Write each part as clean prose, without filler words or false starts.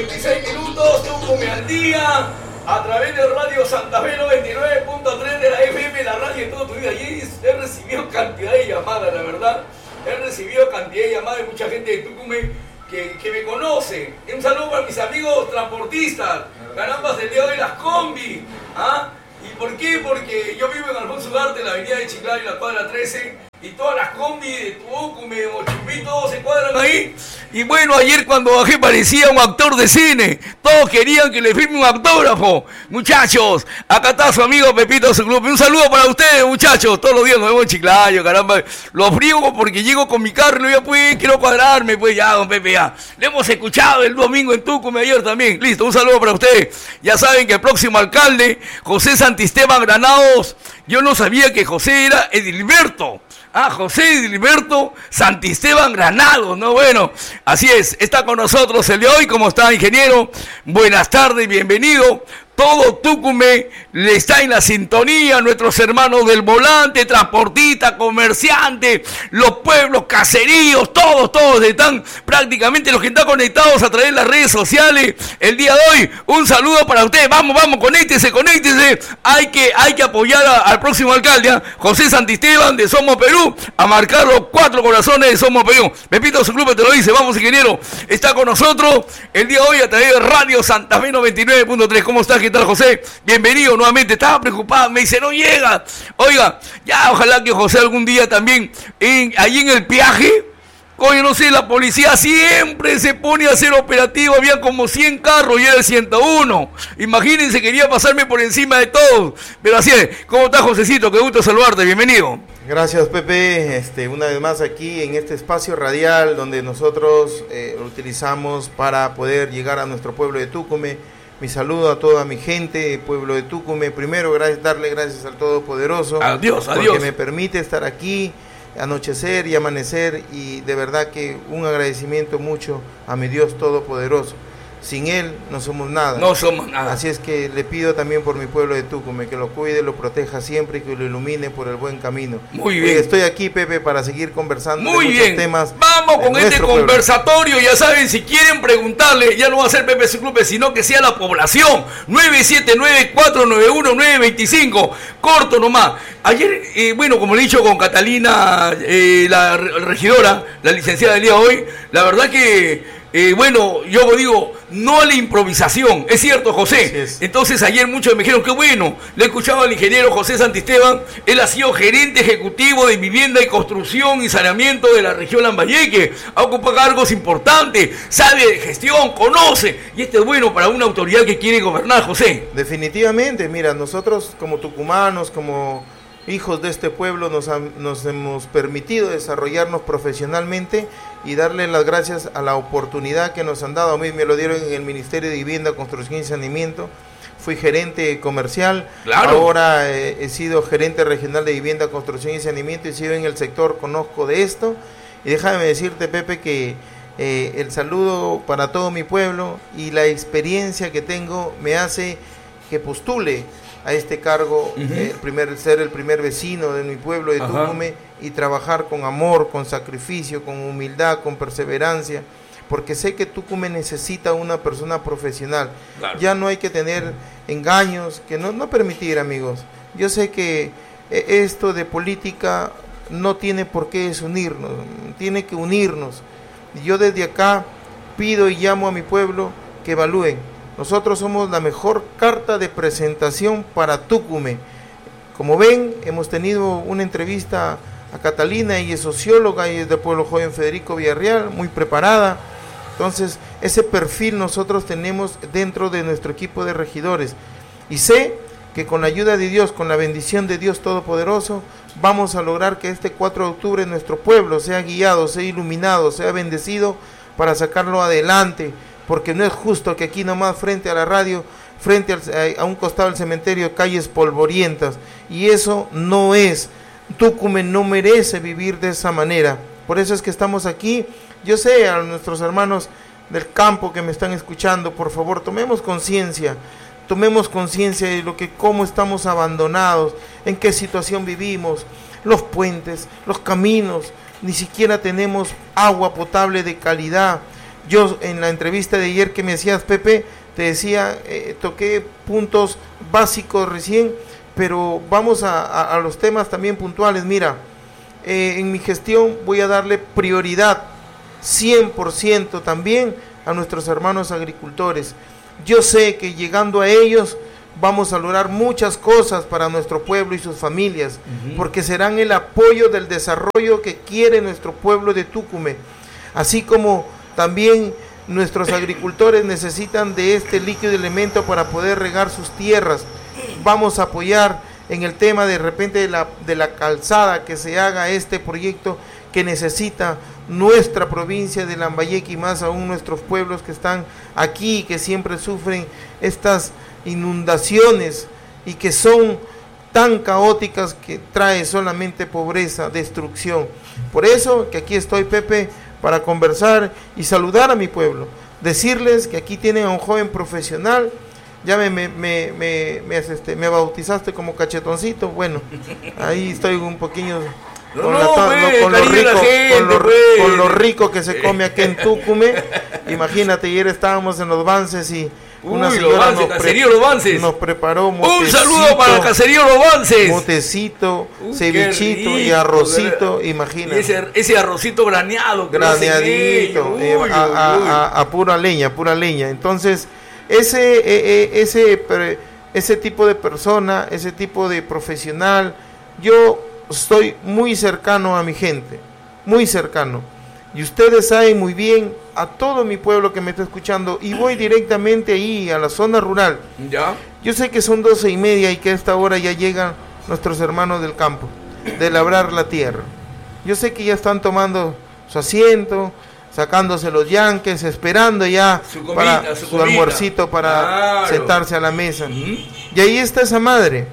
26 minutos, Tucumán al día, a través de Radio Santa Fe 99.3 de la FM, la radio de todo tu vida. Y he recibido cantidad de llamadas, la verdad. He recibido cantidad de llamadas de mucha gente de Tucumán que me conoce. Un saludo para mis amigos transportistas. Carambas, el día de hoy las combi. ¿Ah? ¿Y por qué? Porque yo vivo en Alfonso Ugarte, en la avenida de Chiclayo, en la cuadra 13. Y todas las combi de Tucumán, de Mochumbí, todos se cuadran ahí. Y bueno, ayer cuando bajé parecía un actor de cine. Todos querían que le firme un autógrafo. Muchachos, acá está su amigo Pepito su club. Un saludo para ustedes, muchachos. Todos los días nos vemos en Chiclayo, caramba. Lo friego porque llego con mi carro y pues quiero cuadrarme, pues ya, don Pepe, ya. Le hemos escuchado el domingo en Tucumán, ayer también. Listo, un saludo para ustedes. Ya saben que el próximo alcalde, José Santisteban Granados, yo no sabía que José era Edilberto. José Edilberto Santisteban Granados, ¿no? Bueno, así es, está con nosotros el de hoy. ¿Cómo está, ingeniero? Buenas tardes, bienvenido. Todo Tucumán le está en la sintonía, nuestros hermanos del volante, transportistas, comerciantes, los pueblos, caseríos, todos están prácticamente los que están conectados a través de las redes sociales. El día de hoy, un saludo para ustedes. Vamos, conéctese. Hay que apoyar al próximo alcalde, José Santisteban de Somos Perú, a marcar los 4 corazones de Somos Perú. Pepito su club te lo dice. Vamos, ingeniero, está con nosotros el día de hoy a través de Radio Santa Fe 99.3. ¿Cómo estás? ¿Qué tal, José? Bienvenido nuevamente. Estaba preocupado, me dice, no llega. Oiga, ya ojalá que José algún día también, allí en el peaje, coño, no sé, la policía siempre se pone a hacer operativo. Había como 100 carros y era el 101. Imagínense, quería pasarme por encima de todos. Pero así es. ¿Cómo estás, Josecito? Qué gusto saludarte. Bienvenido. Gracias, Pepe. Una vez más aquí en este espacio radial donde nosotros lo utilizamos para poder llegar a nuestro pueblo de Tucumán. Mi saludo a toda mi gente, pueblo de Tucumán. Primero, darle gracias al Todopoderoso. Adiós. Porque me permite estar aquí, anochecer y amanecer. Y de verdad que un agradecimiento mucho a mi Dios Todopoderoso. Sin Él no somos nada. No somos nada. Así es que le pido también por mi pueblo de Tucumán, que lo cuide, lo proteja siempre y que lo ilumine por el buen camino. Muy bien. Estoy aquí, Pepe, para seguir conversando muy de bien. muchos temas. Vamos con este conversatorio. Ya saben, si quieren preguntarle, ya no va a ser Pepe su club, sino que sea la población. 979-491-925. Corto nomás. Ayer, bueno, como le he dicho con Catalina, la regidora, la licenciada del día de hoy, la verdad que... bueno, yo digo, no a la improvisación, es cierto, José. Es. Entonces ayer muchos me dijeron, qué bueno, le he escuchado al ingeniero José Santisteban. Él ha sido gerente ejecutivo de vivienda y construcción y saneamiento de la región Lambayeque, ha ocupado cargos importantes, sabe de gestión, conoce, y esto es bueno para una autoridad que quiere gobernar, José. Definitivamente, mira, nosotros como tucumanos, como hijos de este pueblo, nos hemos permitido desarrollarnos profesionalmente y darle las gracias a la oportunidad que nos han dado. A mí me lo dieron en el Ministerio de Vivienda, Construcción y Saneamiento. Fui gerente comercial, claro. Ahora he sido gerente regional de Vivienda, Construcción y Saneamiento y sigo en el sector, conozco de esto. Y déjame decirte, Pepe, que el saludo para todo mi pueblo y la experiencia que tengo me hace que postule a este cargo, ser el primer vecino de mi pueblo de Tucumán y trabajar con amor, con sacrificio, con humildad, con perseverancia, porque sé que Tucumán necesita una persona profesional. Claro. Ya no hay que tener engaños, que no permitir, amigos. Yo sé que esto de política no tiene por qué desunirnos, tiene que unirnos. Yo desde acá pido y llamo a mi pueblo que evalúen. Nosotros somos la mejor carta de presentación para Tucumán. Como ven, hemos tenido una entrevista a Catalina, ella es socióloga y es del pueblo joven Federico Villarreal, muy preparada. Entonces, ese perfil nosotros tenemos dentro de nuestro equipo de regidores. Y sé que con la ayuda de Dios, con la bendición de Dios Todopoderoso, vamos a lograr que este 4 de octubre nuestro pueblo sea guiado, sea iluminado, sea bendecido para sacarlo adelante. Porque no es justo que aquí nomás frente a la radio, frente a un costado del cementerio, calles polvorientas. Y eso no es. Tucumán no merece vivir de esa manera. Por eso es que estamos aquí. Yo sé a nuestros hermanos del campo que me están escuchando, por favor, tomemos conciencia de cómo estamos abandonados, en qué situación vivimos, los puentes, los caminos, ni siquiera tenemos agua potable de calidad. Yo en la entrevista de ayer que me hacías, Pepe, te decía, toqué puntos básicos recién, pero vamos a los temas también puntuales. Mira, en mi gestión voy a darle prioridad 100% también a nuestros hermanos agricultores. Yo sé que llegando a ellos vamos a lograr muchas cosas para nuestro pueblo y sus familias, porque serán el apoyo del desarrollo que quiere nuestro pueblo de Tucumán, así como también nuestros agricultores necesitan de este líquido elemento para poder regar sus tierras. Vamos a apoyar en el tema de repente de la calzada, que se haga este proyecto que necesita nuestra provincia de Lambayeque y más aún nuestros pueblos que están aquí, que siempre sufren estas inundaciones y que son tan caóticas que trae solamente pobreza, destrucción. Por eso que aquí estoy, Pepe, para conversar y saludar a mi pueblo, decirles que aquí tienen a un joven profesional. Ya me bautizaste como cachetoncito. Bueno, ahí estoy un poquillo con lo rico que se come aquí en Tucumán. Imagínate, ayer estábamos en los Vances y una señora nos preparó un saludo para el Caserío Los Vances, motecito, cevichito y arrocito, ¿verdad? Imagínate. Ese arrocito graneadito, a pura leña. Entonces, ese tipo de persona, ese tipo de profesional, yo estoy muy cercano a mi gente, muy cercano. Y ustedes saben muy bien, a todo mi pueblo que me está escuchando, y voy directamente ahí a la zona rural. ¿Ya? Yo sé que son 12:30 y que a esta hora ya llegan nuestros hermanos del campo, de labrar la tierra. Yo sé que ya están tomando su asiento, sacándose los yanques, esperando ya su almuercito para sentarse a la mesa. Y ahí está esa madre,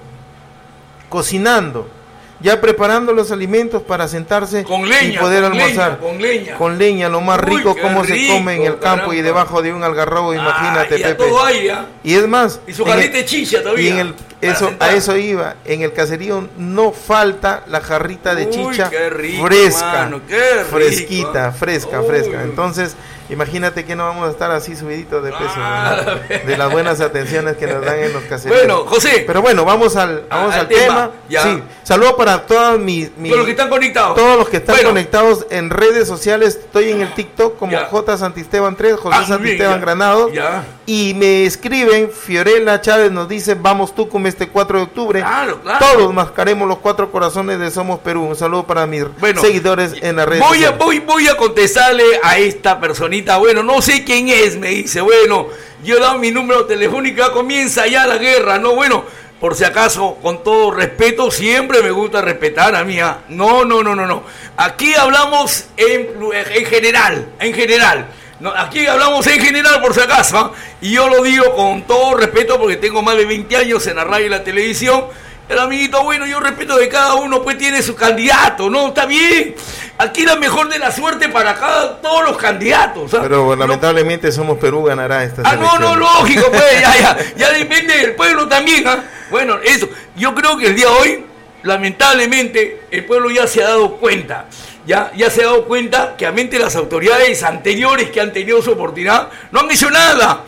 cocinando, ya preparando los alimentos para sentarse y poder almorzar. Con leña, lo más rico, como se come en el campo, y debajo de un algarrobo, imagínate, Pepe. Todo ahí, ¿eh? Y es más, y su jarrita de chicha todavía. A eso iba, en el caserío no falta la jarrita de chicha rico, fresca, mano, fresquita, fresca. Entonces, imagínate que no vamos a estar así subiditos de peso, de las buenas atenciones que nos dan en los caseríos. Bueno, José. Pero bueno, vamos al tema. Sí, saludo para todos todos los que están conectados. Todos los que están conectados en redes sociales. Estoy en el TikTok como J. Santisteban 3, José Santisteban Granados. Y me escriben, Fiorella Chávez nos dice, vamos Tucumán este 4 de octubre. Claro. Todos mascaremos los 4 corazones de Somos Perú. Un saludo para mis seguidores en las redes sociales. Voy a contestarle a esta personita. Bueno, no sé quién es, me dice. Bueno, yo he dado mi número telefónico, ya comienza ya la guerra, ¿no? Bueno, por si acaso, con todo respeto, siempre me gusta respetar a mí. No. Aquí hablamos en general. No, aquí hablamos en general, por si acaso, ¿eh? Y yo lo digo con todo respeto porque tengo más de 20 años en la radio y la televisión. El amiguito, bueno, yo respeto que cada uno pues tiene su candidato, ¿no? Está bien. Aquí la mejor de la suerte para todos los candidatos, ¿sabes? Pero lamentablemente Somos Perú ganará esta selección. No, lógico, pues, ya depende del pueblo también, ¿ah? Bueno, eso, yo creo que el día de hoy, lamentablemente, el pueblo ya se ha dado cuenta. Ya se ha dado cuenta que a mente las autoridades anteriores que han tenido su oportunidad no han hecho nada.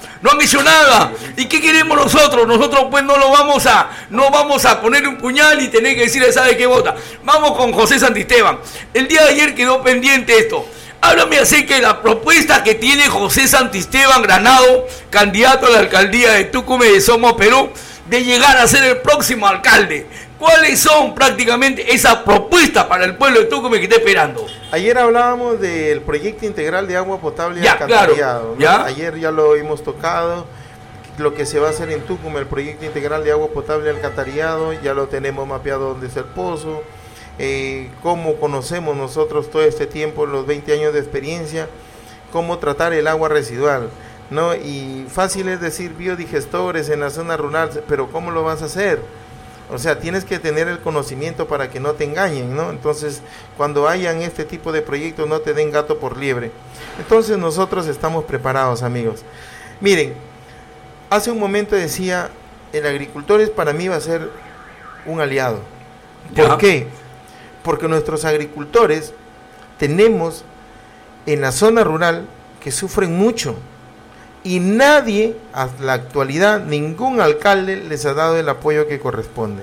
¿Y qué queremos nosotros? Nosotros pues no vamos a poner un puñal y tener que decirle, ¿sabe qué vota? Vamos con José Santisteban. El día de ayer quedó pendiente esto. Háblame acerca de la propuesta que tiene José Santisteban Granado, candidato a la alcaldía de Tucumán de Somos Perú, de llegar a ser el próximo alcalde. ¿Cuáles son prácticamente esas propuestas para el pueblo de Tucumán que está esperando? Ayer hablábamos del proyecto integral de agua potable y alcantarillado. Claro, ayer ya lo hemos tocado, lo que se va a hacer en Tucumán, el proyecto integral de agua potable y alcantarillado, ya lo tenemos mapeado dónde es el pozo, cómo conocemos nosotros todo este tiempo, los 20 años de experiencia, cómo tratar el agua residual, ¿no? Y fácil es decir biodigestores en la zona rural, pero ¿cómo lo vas a hacer? O sea, tienes que tener el conocimiento para que no te engañen, ¿no? Entonces, cuando hayan este tipo de proyectos, no te den gato por liebre. Entonces, nosotros estamos preparados, amigos. Miren, hace un momento decía, el agricultor para mí va a ser un aliado. ¿Por qué? Porque nuestros agricultores tenemos en la zona rural que sufren mucho y nadie, hasta la actualidad, ningún alcalde les ha dado el apoyo que corresponde.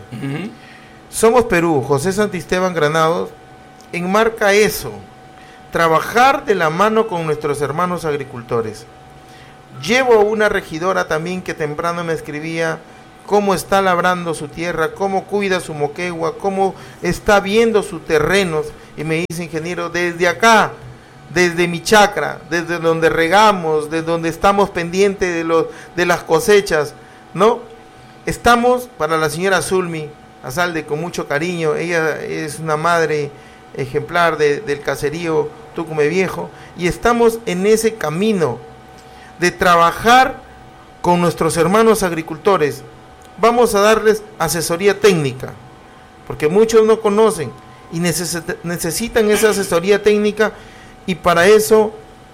Somos Perú, José Santisteban Granados enmarca eso, trabajar de la mano con nuestros hermanos agricultores. Llevo a una regidora también que temprano me escribía cómo está labrando su tierra, cómo cuida su moquegua, cómo está viendo sus terrenos, y me dice: ingeniero, desde acá, desde mi chacra, desde donde regamos, desde donde estamos pendientes de las cosechas, ¿no? Estamos, para la señora Zulmi Azalde, con mucho cariño, ella es una madre ejemplar del caserío Tucume Viejo, y estamos en ese camino de trabajar con nuestros hermanos agricultores. Vamos a darles asesoría técnica, porque muchos no conocen y necesitan esa asesoría técnica, y para eso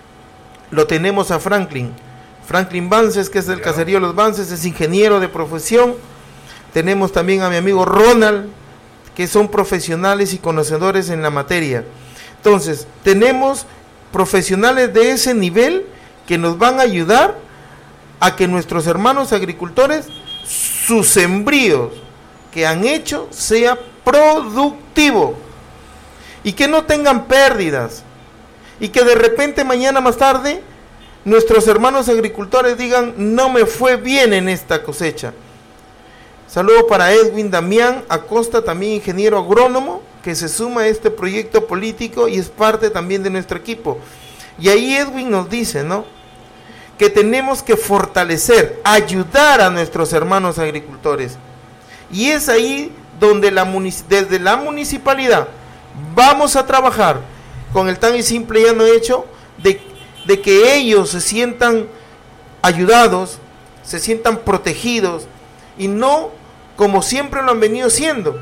lo tenemos a Franklin Vances, que es del caserío Los Vances, es ingeniero de profesión. Tenemos también a mi amigo Ronald, que son profesionales y conocedores en la materia. Entonces, tenemos profesionales de ese nivel que nos van a ayudar a que nuestros hermanos agricultores, sus sembríos que han hecho, sea productivo y que no tengan pérdidas, y que de repente mañana más tarde nuestros hermanos agricultores digan: no me fue bien en esta cosecha. Saludo para Edwin Damián Acosta, también ingeniero agrónomo, que se suma a este proyecto político y es parte también de nuestro equipo. Y ahí Edwin nos dice, ¿no?, que tenemos que fortalecer, ayudar a nuestros hermanos agricultores. Y es ahí donde desde la municipalidad vamos a trabajar con el tan y simple y llano hecho de que ellos se sientan ayudados, se sientan protegidos, y no como siempre lo han venido siendo,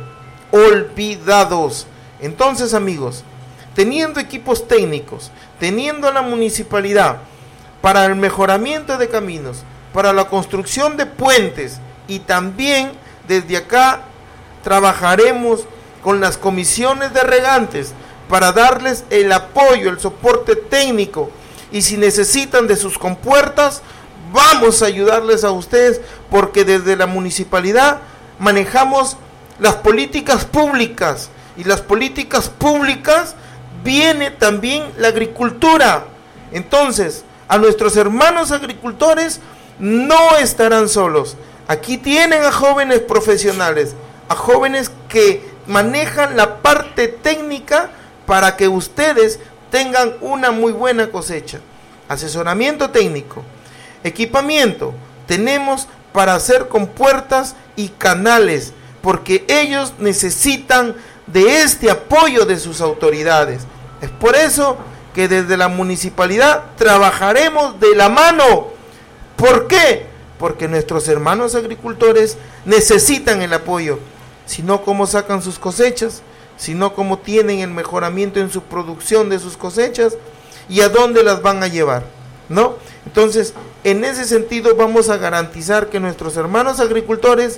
olvidados. Entonces, amigos, teniendo equipos técnicos, teniendo la municipalidad para el mejoramiento de caminos, para la construcción de puentes, y también desde acá trabajaremos con las comisiones de regantes para darles el apoyo, el soporte técnico, y si necesitan de sus compuertas, vamos a ayudarles a ustedes, porque desde la municipalidad manejamos las políticas públicas, y las políticas públicas viene también la agricultura. Entonces, a nuestros hermanos agricultores no estarán solos. Aquí tienen a jóvenes profesionales, a jóvenes que manejan la parte técnica para que ustedes tengan una muy buena cosecha. Asesoramiento técnico, equipamiento tenemos para hacer compuertas y canales, porque ellos necesitan de este apoyo de sus autoridades. Es por eso que desde la municipalidad trabajaremos de la mano. ¿Por qué? Porque nuestros hermanos agricultores necesitan el apoyo. Si no, ¿cómo sacan sus cosechas? Si no, ¿cómo tienen el mejoramiento en su producción de sus cosechas? ¿Y a dónde las van a llevar? ¿No? Entonces, en ese sentido vamos a garantizar que nuestros hermanos agricultores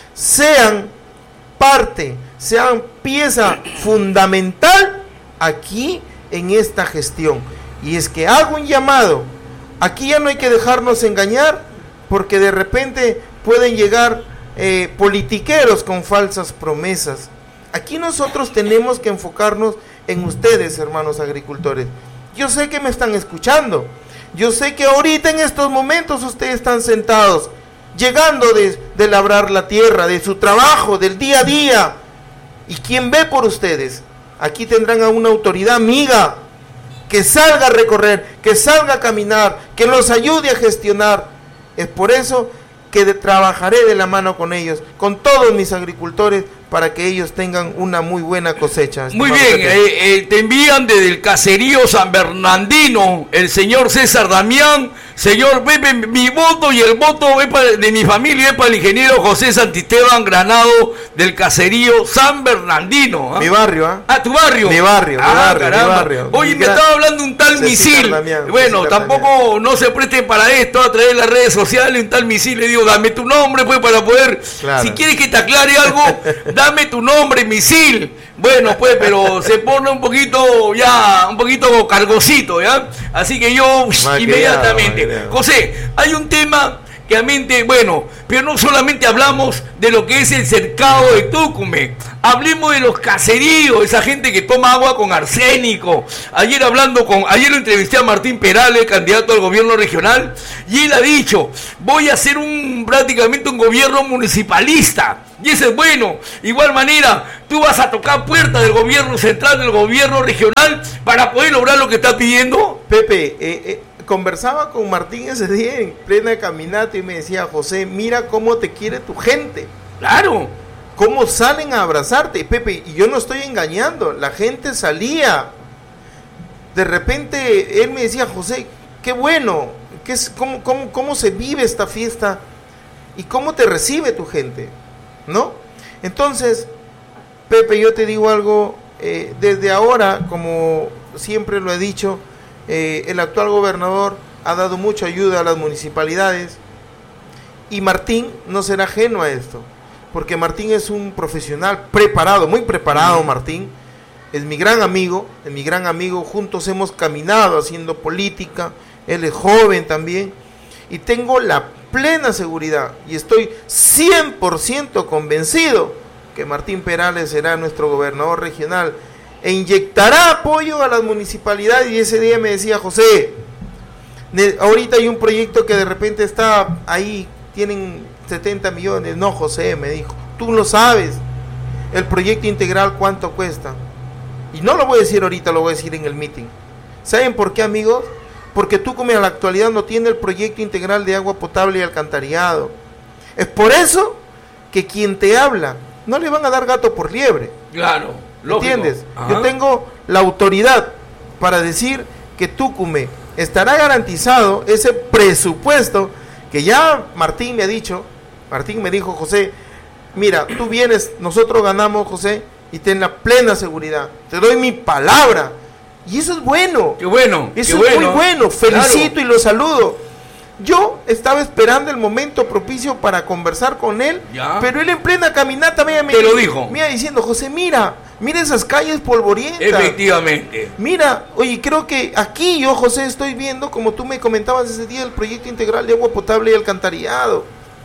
sean parte, sean pieza fundamental aquí en esta gestión. Y es que hago un llamado, aquí ya no hay que dejarnos engañar, porque de repente pueden llegar politiqueros con falsas promesas. Aquí nosotros tenemos que enfocarnos en ustedes, hermanos agricultores. Yo sé que me están escuchando, yo sé que ahorita en estos momentos ustedes están sentados, llegando de labrar la tierra, de su trabajo, del día a día. ¿Y quién ve por ustedes? Aquí tendrán a una autoridad amiga que salga a recorrer, que salga a caminar, que los ayude a gestionar. Es por eso que trabajaré de la mano con ellos, con todos mis agricultores, para que ellos tengan una muy buena cosecha. Muy bien, te envían desde el caserío San Bernardino, el señor César Damián. Señor Pepe, mi voto y el voto de mi familia es para el ingeniero José Santisteban Granado del caserío San Bernardino. Mi barrio, ¿ah? Ah, tu barrio. Mi barrio. Oye, me estaba hablando un tal Misil. Bueno, tampoco no se preste para esto, a través de las redes sociales, un tal Misil. Le digo, dame tu nombre, pues, para poder, claro. Si quieres que te aclare algo, dame tu nombre, misil. Bueno, pues, pero se pone un poquito cargosito, ¿ya? Así que yo inmediatamente. José, hay un tema que a mente, bueno, pero no solamente hablamos de lo que es el cercado de Tucumán, hablemos de los caseríos, esa gente que toma agua con arsénico. Ayer lo entrevisté a Martín Perales, candidato al gobierno regional, y él ha dicho, voy a hacer prácticamente un gobierno municipalista, y eso es bueno. Igual manera, tú vas a tocar puertas del gobierno central, del gobierno regional, para poder lograr lo que estás pidiendo. Pepe, conversaba con Martín ese día en plena caminata y me decía, José, mira cómo te quiere tu gente. Claro. Cómo salen a abrazarte, Pepe, y yo no estoy engañando, la gente salía. De repente él me decía, José, qué bueno, cómo se vive esta fiesta y cómo te recibe tu gente, ¿no? Entonces, Pepe, yo te digo algo, desde ahora, como siempre lo he dicho, el actual gobernador ha dado mucha ayuda a las municipalidades y Martín no será ajeno a esto, porque Martín es un profesional preparado, muy preparado. Martín es mi gran amigo, juntos hemos caminado haciendo política, él es joven también, y tengo la plena seguridad y estoy 100% convencido que Martín Perales será nuestro gobernador regional e inyectará apoyo a las municipalidades. Y ese día me decía, José, ahorita hay un proyecto que de repente está ahí, tienen 70 millones. No, José, me dijo, tú lo sabes, el proyecto integral cuánto cuesta. Y no lo voy a decir ahorita, lo voy a decir en el meeting. ¿Saben por qué, amigos? Porque Tucumán a la actualidad no tiene el proyecto integral de agua potable y alcantarillado. Es por eso que quien te habla no le van a dar gato por liebre. Claro. ¿Entiendes? Ajá. Yo tengo la autoridad para decir que Tucumán estará garantizado ese presupuesto que ya Martín me ha dicho. Martín me dijo, José, mira, tú vienes, nosotros ganamos, José, y ten la plena seguridad. Te doy mi palabra. Y eso es bueno. Qué bueno. Eso es muy bueno. Felicito, claro. Y lo saludo. Yo estaba esperando el momento propicio para conversar con él, ya. Pero él en plena caminata me lo dijo. Me iba diciendo, José, mira esas calles polvorientas. Efectivamente. Mira, oye, creo que aquí yo, José, estoy viendo, como tú me comentabas ese día, el proyecto integral de agua potable y alcantarillado.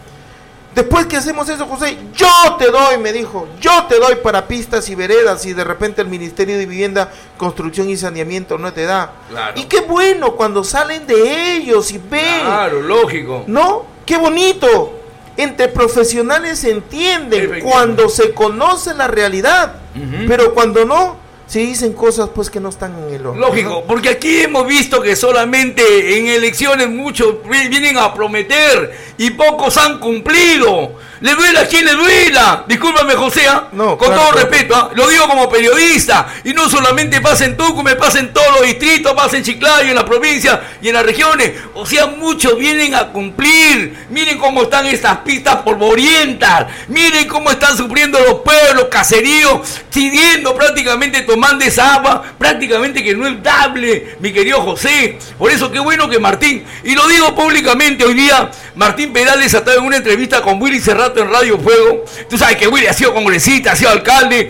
Después que hacemos eso, José, yo te doy, me dijo, yo te doy para pistas y veredas, y de repente el Ministerio de Vivienda, Construcción y Saneamiento no te da. Claro. Y qué bueno cuando salen de ellos y ven. Claro, lógico. ¿No? Qué bonito. Entre profesionales se entienden cuando se conoce la realidad, pero cuando no, se dicen cosas pues que no están en el orden. Lógico, ¿no? Porque aquí hemos visto que solamente en elecciones muchos vienen a prometer y pocos han cumplido. ¿Le duela a quien le duela? Discúlpame, José, no, con todo respeto, lo digo como periodista, y no solamente pasa en Tucumán, pasa en todos los distritos, pasa en Chiclayo, en la provincia y en las regiones. O sea, muchos vienen a cumplir. Miren cómo están estas pistas polvorientas, miren cómo están sufriendo los pueblos, caseríos, siguiendo prácticamente tomando esa agua, prácticamente que no es dable, mi querido José. Por eso qué bueno que Martín, y lo digo públicamente hoy día, Martín Perales ha estado en una entrevista con Willy Serrato en Radio Fuego. Tú sabes que Willy ha sido congresista, ha sido alcalde,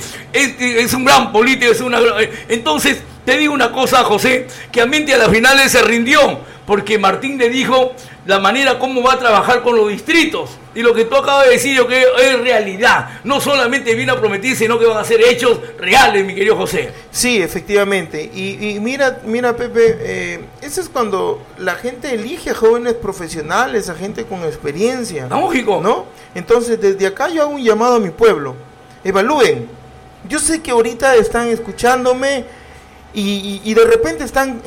es un gran político, entonces te digo una cosa, José, que a mente a las finales se rindió, porque Martín le dijo la manera como va a trabajar con los distritos, y lo que tú acabas de decir yo que es realidad, no solamente viene a prometer, sino que van a ser hechos reales, mi querido José. Sí, efectivamente, y mira Pepe, eso es cuando la gente elige a jóvenes profesionales, a gente con experiencia. Lógico, ¿no? Entonces desde acá yo hago un llamado a mi pueblo, evalúen. Yo sé que ahorita están escuchándome y de repente están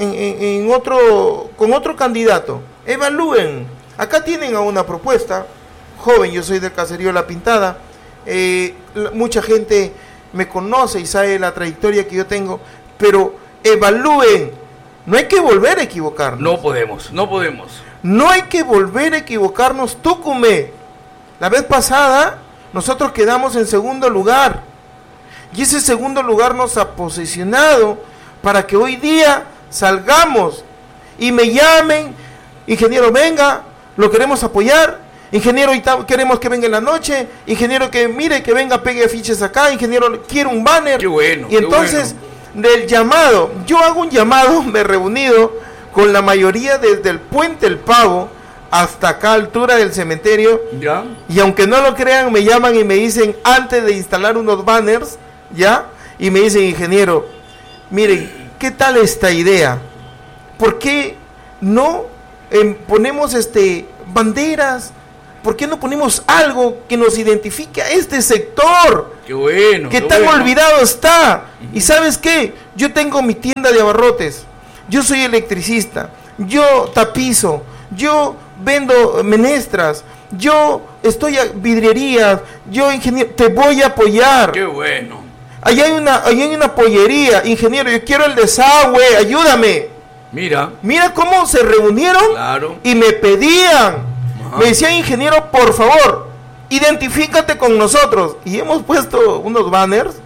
con otro candidato. Evalúen. Acá tienen a una propuesta. Joven, yo soy del caserío La Pintada. Mucha gente me conoce y sabe la trayectoria que yo tengo. Pero evalúen. No hay que volver a equivocarnos. No podemos. No hay que volver a equivocarnos. Tucumán. La vez pasada nosotros quedamos en segundo lugar. Y ese segundo lugar nos ha posicionado para que hoy día salgamos y me llamen, ingeniero, venga, lo queremos apoyar, Ingeniero, queremos que venga en la noche. Ingeniero, que mire, que venga, pegue afiches acá. Ingeniero, quiero un banner. Qué bueno. Y entonces, del llamado, yo hago un llamado, me he reunido con la mayoría desde el Puente El Pavo hasta acá, altura del cementerio. ¿Ya? Y aunque no lo crean, me llaman y me dicen, antes de instalar unos banners, ¿ya? Y me dicen, ingeniero, miren, ¿qué tal esta idea? ¿Por qué no ponemos banderas? ¿Por qué no ponemos algo que nos identifique a este sector? Qué bueno. Que tan olvidado está. ¿Y sabes qué? Yo tengo mi tienda de abarrotes. Yo soy electricista. Yo tapizo. Yo vendo menestras. Yo estoy a vidrierías. Yo, ingeniero, te voy a apoyar. Qué bueno. Allá hay una pollería. Ingeniero, yo quiero el desagüe. Ayúdame. Mira cómo se reunieron. Claro. Y me pedían. Me decía, ingeniero, por favor, identifícate con nosotros. Y hemos puesto unos banners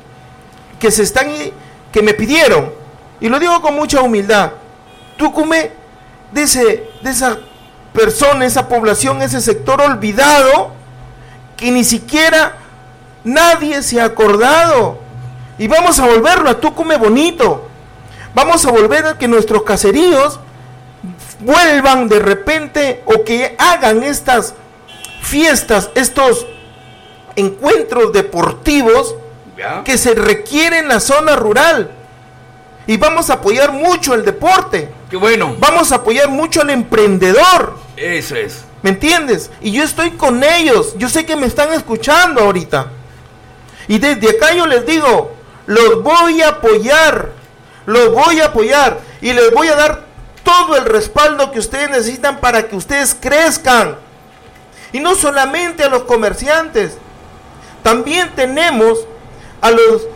que me pidieron. Y lo digo con mucha humildad. Tucumé, de esa persona, esa población, ese sector olvidado, que ni siquiera nadie se ha acordado. Y vamos a volverlo a Tucumé bonito. Vamos a volver a que nuestros caseríos vuelvan de repente, o que hagan estas fiestas, estos encuentros deportivos que se requieren en la zona rural. Y vamos a apoyar mucho el deporte. Qué bueno. Vamos a apoyar mucho al emprendedor. Eso es. ¿Me entiendes? Y yo estoy con ellos. Yo sé que me están escuchando ahorita. Y desde acá yo les digo, los voy a apoyar. Los voy a apoyar. Y les voy a dar todo el respaldo que ustedes necesitan para que ustedes crezcan. Y no solamente a los comerciantes. También tenemos a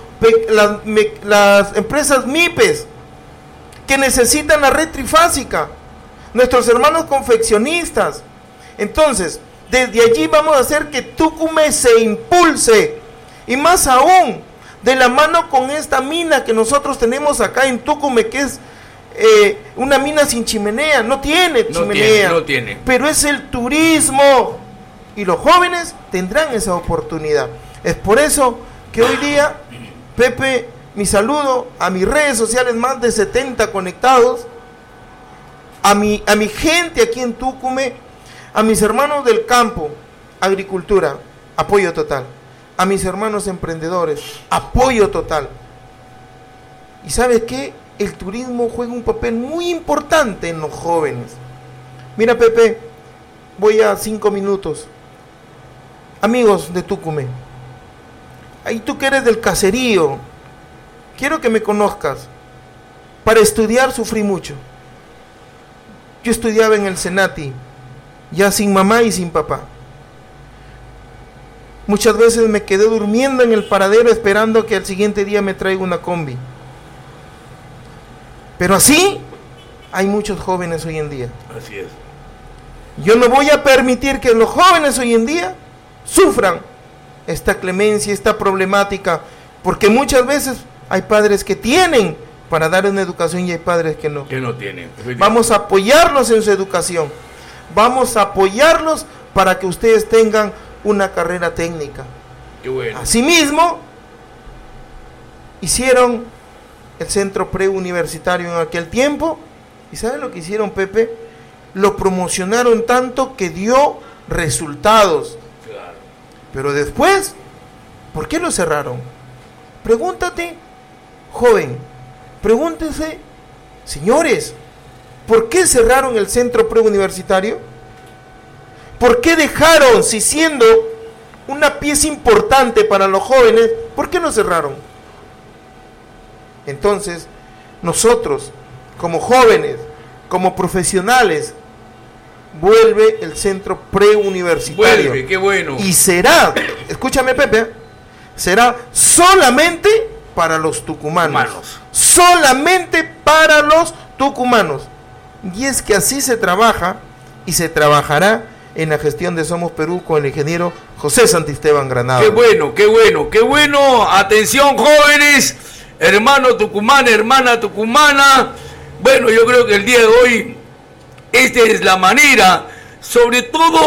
las empresas MIPES que necesitan la red trifásica. Nuestros hermanos confeccionistas. Entonces, desde allí vamos a hacer que Tucumé se impulse. Y más aún, de la mano con esta mina que nosotros tenemos acá en Tucumé, que es una mina sin chimenea. No tiene chimenea. No tiene. Pero es el turismo. Y los jóvenes tendrán esa oportunidad. Es por eso que hoy día, Pepe, mi saludo a mis redes sociales, más de 70 conectados, a mi gente aquí en Tucumé, a mis hermanos del campo, agricultura, apoyo total. A mis hermanos emprendedores, apoyo total. ¿Y sabes qué? El turismo juega un papel muy importante en los jóvenes. Mira, Pepe, voy a 5 minutos. Amigos de Tucumé, ahí tú que eres del caserío, quiero que me conozcas. Para estudiar sufrí mucho. Yo estudiaba en el Senati, ya sin mamá y sin papá. Muchas veces me quedé durmiendo en el paradero esperando que al siguiente día me traiga una combi. Pero así hay muchos jóvenes hoy en día. Así es. Yo no voy a permitir que los jóvenes hoy en día sufran esta clemencia, esta problemática, porque muchas veces hay padres que tienen para dar una educación y hay padres que no. Que no tienen. Vamos a apoyarlos en su educación. Vamos a apoyarlos para que ustedes tengan una carrera técnica. Qué bueno. Asimismo, hicieron el centro preuniversitario en aquel tiempo. ¿Y saben lo que hicieron, Pepe? Lo promocionaron tanto que dio resultados. Claro. Pero después, ¿por qué lo cerraron? Pregúntate, joven, pregúntese, señores, ¿por qué cerraron el centro preuniversitario? ¿Por qué dejaron, si siendo una pieza importante para los jóvenes, por qué lo cerraron? Entonces, nosotros, como jóvenes, como profesionales, vuelve el centro preuniversitario. Vuelve, qué bueno. Y será, escúchame, Pepe, será solamente para los tucumanos. Solamente para los tucumanos. Y es que así se trabaja y se trabajará en la gestión de Somos Perú con el ingeniero José Santisteban Granado. Qué bueno, qué bueno, qué bueno. Atención, jóvenes, hermano tucumano, hermana tucumana. Bueno, yo creo que el día de hoy esta es la manera, sobre todo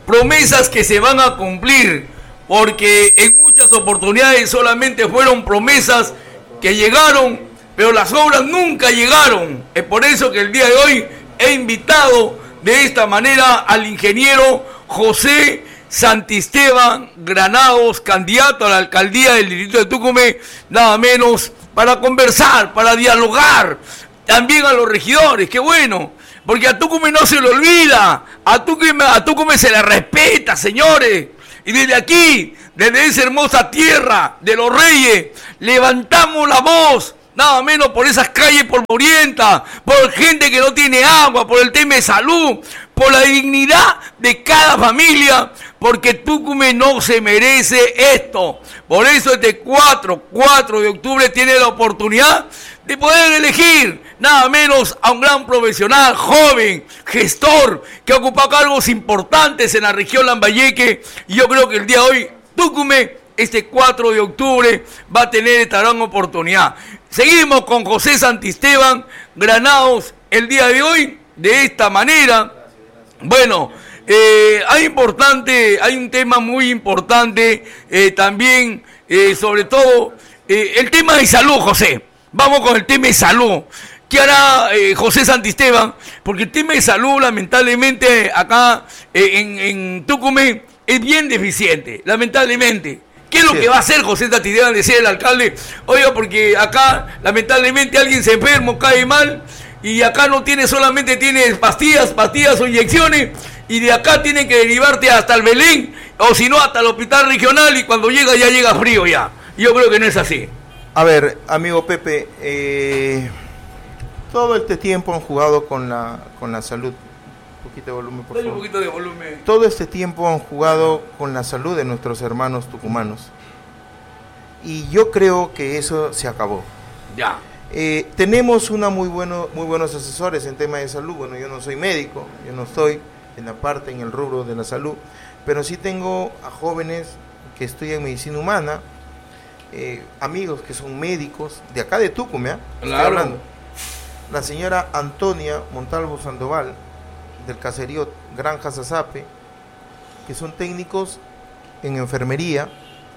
promesas que se van a cumplir, porque en muchas oportunidades solamente fueron promesas que llegaron, pero las obras nunca llegaron. Es por eso que el día de hoy he invitado de esta manera al ingeniero José Santisteban Granados, candidato a la alcaldía del distrito de Tucumán, nada menos, para conversar, para dialogar, también a los regidores, qué bueno, porque a Tucumán no se le olvida, a Tucumán se le respeta, señores, y desde aquí, desde esa hermosa tierra de los reyes, levantamos la voz, nada menos por esas calles polvorientas, por gente que no tiene agua, por el tema de salud, por la dignidad de cada familia, porque Tucumán no se merece esto. Por eso este 4 de octubre tiene la oportunidad de poder elegir nada menos a un gran profesional, joven, gestor, que ha ocupado cargos importantes en la región Lambayeque, y yo creo que el día de hoy Tucumán, este 4 de octubre, va a tener esta gran oportunidad. Seguimos con José Santisteban Granados el día de hoy, de esta manera. Bueno, hay un tema muy importante también, sobre todo el tema de salud, José. Vamos con el tema de salud. ¿Qué hará José Santisteban? Porque el tema de salud, lamentablemente, acá en Tucumán es bien deficiente, lamentablemente. ¿Qué es lo que va a hacer José Santisteban? Decía el alcalde, oiga, porque acá, lamentablemente, alguien se enfermo, cae mal, y acá no tiene, solamente tiene pastillas o inyecciones, y de acá tienen que derivarte hasta el Belén, o si no, hasta el hospital regional, y cuando llega, ya llega frío ya. Yo creo que no es así. A ver, amigo Pepe, todo este tiempo han jugado con la salud. Un poquito de volumen, por favor. Un poquito de volumen. Todo este tiempo han jugado con la salud de nuestros hermanos tucumanos. Y yo creo que eso se acabó. Ya. Tenemos muy buenos asesores en tema de salud. Bueno, yo no soy médico, yo no estoy en el rubro de la salud, pero sí tengo a jóvenes que estudian medicina humana, amigos que son médicos de acá de Tucumán. Claro. Hablando. La señora Antonia Montalvo Sandoval, del caserío Granja Zazape, que son técnicos en enfermería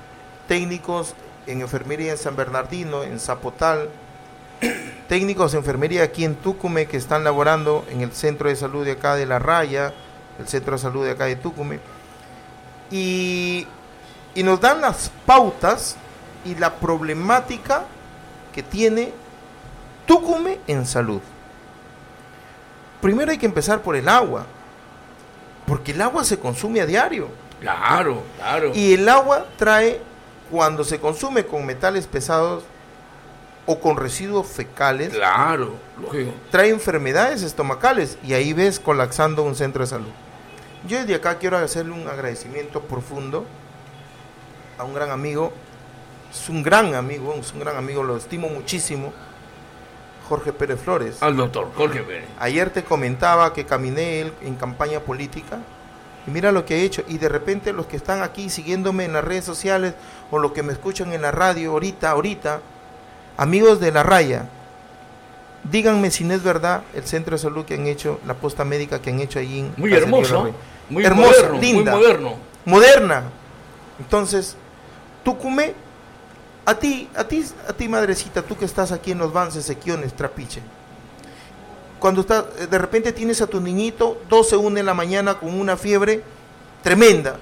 en San Bernardino, en Zapotal, técnicos de enfermería aquí en Tucumán que están laborando en el centro de salud de acá de La Raya, el centro de salud de acá de Tucumán, y nos dan las pautas y la problemática que tiene Tucumán en salud. Primero hay que empezar por el agua, porque el agua se consume a diario. Claro. Y el agua trae, cuando se consume con metales pesados o con residuos fecales, claro, lógico, trae enfermedades estomacales, y ahí ves colapsando un centro de salud. Yo desde acá quiero hacerle un agradecimiento profundo a un gran amigo, es un gran amigo, lo estimo muchísimo, Jorge Pérez Flores. Al doctor Jorge Pérez. Ayer te comentaba que caminé él en campaña política, y mira lo que he hecho, y de repente los que están aquí siguiéndome en las redes sociales, o los que me escuchan en la radio ahorita, amigos de La Raya, díganme si no es verdad el centro de salud que han hecho, la posta médica que han hecho allí en muy hermoso, muy hermosa, moderno, linda, muy moderna. Entonces, Tucumán, a ti madrecita, tú que estás aquí en los Vances, Equiones, Trapiche, cuando de repente tienes a tu niñito 12:01 de la mañana con una fiebre tremenda,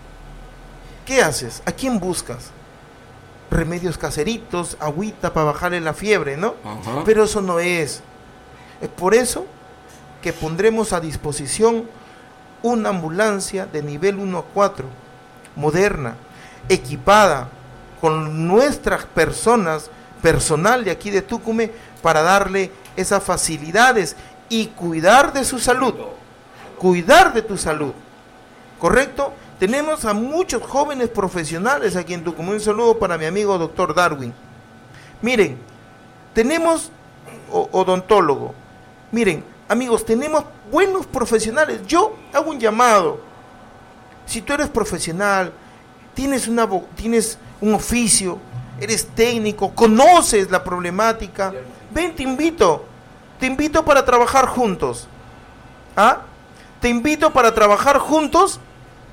¿qué haces? ¿A quién buscas? Remedios caseritos, agüita para bajarle la fiebre, ¿no? Ajá. Pero eso no es. Es por eso que pondremos a disposición una ambulancia de nivel 1 a 4, moderna, equipada, con nuestras personal de aquí de Tucumán, para darle esas facilidades y cuidar de su salud. Cuidar de tu salud. ¿Correcto? Tenemos a muchos jóvenes profesionales aquí en Tucumán. Un saludo para mi amigo doctor Darwin. Miren, tenemos odontólogo. Miren, amigos, tenemos buenos profesionales. Yo hago un llamado. Si tú eres profesional, tienes un oficio, eres técnico, conoces la problemática, ven, te invito para trabajar juntos. ¿Ah? Te invito para trabajar juntos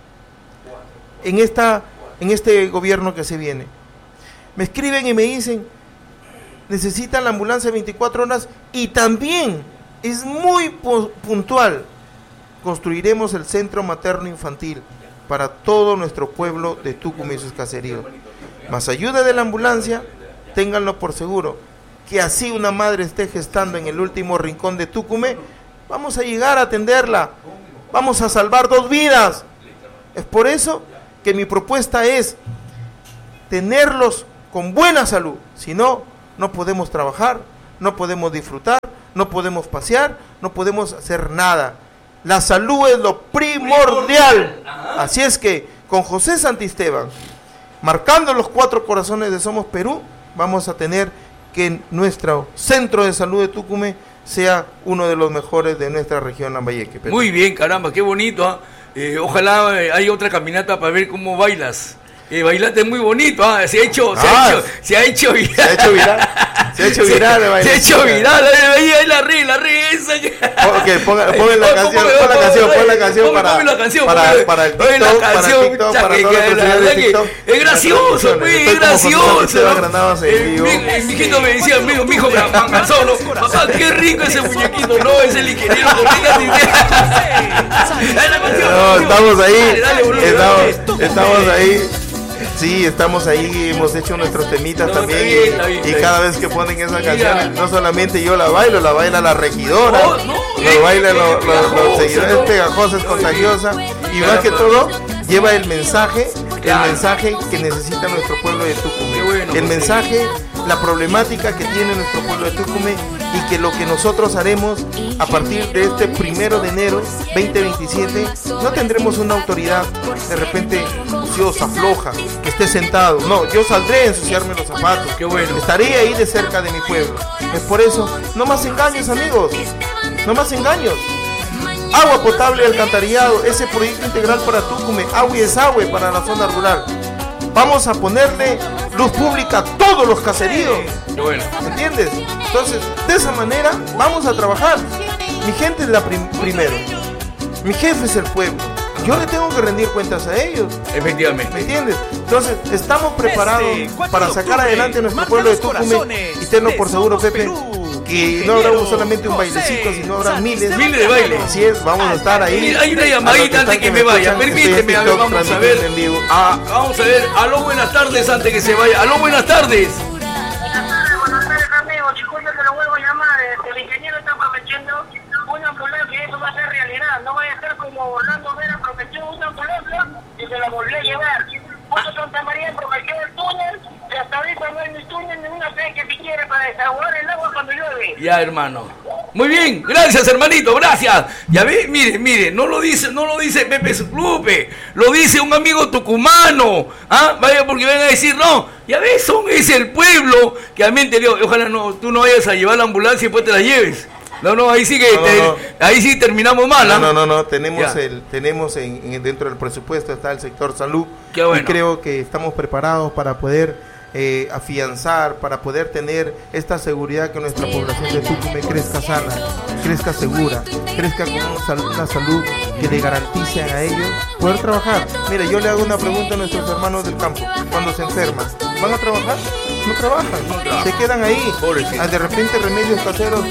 en este gobierno que se viene. Me escriben y me dicen, necesitan la ambulancia 24 horas y también es muy puntual. Construiremos el centro materno infantil para todo nuestro pueblo de Tucumán y sus caseríos. Más ayuda de la ambulancia, ténganlo por seguro, que así una madre esté gestando en el último rincón de Tucumán, vamos a llegar a atenderla, vamos a salvar 2 vidas. Es por eso que mi propuesta es tenerlos con buena salud, si no, no podemos trabajar, no podemos disfrutar, no podemos pasear, no podemos hacer nada. La salud es lo primordial. Así es que con José Santisteban, marcando los 4 corazones de Somos Perú, vamos a tener que nuestro centro de salud de Tucumán sea uno de los mejores de nuestra región Lambayeque. Muy bien, caramba, qué bonito. Ojalá haya otra caminata para ver cómo bailas. Bailaste muy bonito, se ha hecho viral. Se ha hecho viral. Se ha hecho viral, ahí la re esa. Ok, pon la canción para el TikTok, para todos los usuarios de TikTok. Es gracioso, es gracioso. Mi hijito me decía, mi hijo solo, papá, qué rico ese muñequito. No, es el ingeniero estamos ahí. Sí, estamos ahí, hemos hecho nuestros temitas también y cada vez que ponen esa canción, no solamente yo la baila la regidora, lo bailan los seguidores, es pegajosa, es contagiosa y más que todo lleva el mensaje que necesita nuestro pueblo de Tucumán, el mensaje, la problemática que tiene nuestro pueblo de Tucumán y que lo que nosotros haremos a partir de este 1 de enero 2027, no tendremos una autoridad de repente ociosa, floja, que esté sentado. No, yo saldré a ensuciarme los zapatos. Qué bueno. Estaré ahí de cerca de mi pueblo. Es por eso, no más engaños, amigos. No más engaños. Agua potable y alcantarillado, ese proyecto integral para Tucumán, agua y desagüe para la zona rural. Vamos a ponerle luz pública a todos los caseríos. Qué bueno. ¿Entiendes? Entonces, de esa manera vamos a trabajar. Mi gente es la primero. Mi jefe es el pueblo. Yo le tengo que rendir cuentas a ellos. Efectivamente. ¿Me entiendes? Entonces, estamos preparados para sacar adelante nuestro pueblo de Tucumán. Y tenlo por seguro, Pepe, que no habrá solamente un bailecito, sino habrá miles de bailes. Así es, vamos a estar ahí. Mira, hay una llamadita antes que me vaya. Permíteme, vamos a ver. Vamos a ver. Aló, buenas tardes antes que se vaya. Aló, buenas tardes. Buenas tardes, amigos. Disculpe que lo vuelvo a llamar. El ingeniero está prometiendo una ambulancia, eso va a ser realidad. No vaya a ser como Orlando Vera prometió una ambulancia y se la volvió a llevar. Puerto Santa María prometió el túnel y hasta ahorita no hay ni túnel ni una fe que se quiere para desaguar el agua cuando llueve. Ya, hermano. Muy bien, gracias, hermanito, gracias. Ya ve, mire, no lo dice Pepe Lupe, lo dice un amigo tucumano. Vaya, porque van a decir, no, ya ves, es el pueblo que a mí te digo, ojalá tú no vayas a llevar la ambulancia y después te la lleves. No, ahí sí que ahí sí terminamos mal. No, tenemos dentro del presupuesto está el sector salud. Qué bueno. Y creo que estamos preparados para poder afianzar, para poder tener esta seguridad que nuestra población de Tucumán crezca sana, crezca segura, crezca con una salud que le garantice a ellos poder trabajar. Mira, yo le hago una pregunta a nuestros hermanos del campo, cuando se enferman, ¿van a trabajar? No trabajan, se quedan ahí, de repente remedios caseros